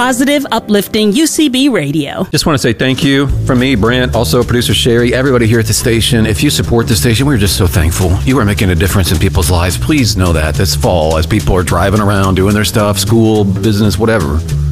positive, uplifting UCB radio. Just want to say thank you from me, Brent, also producer Sherry, everybody here at the station. If you support the station, we're just so thankful. You are making a difference in people's lives. Please know that this fall, as people are driving around, doing their stuff, school, business, whatever.